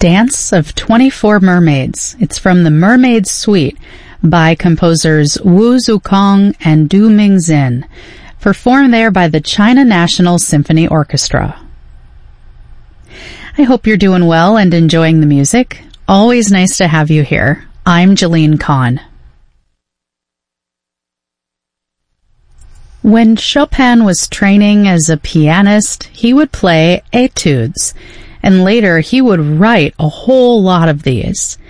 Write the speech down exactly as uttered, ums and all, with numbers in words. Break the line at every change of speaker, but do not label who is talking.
Dance of twenty-four Mermaids. It's from the Mermaid Suite by composers Wu Zukong and Du Mingzin, performed there by the China National Symphony Orchestra. I hope you're doing well and enjoying the music. Always nice to have you here. I'm Jeline Kahn. When Chopin was training as a pianist, he would play etudes, and later he would write a whole lot of these.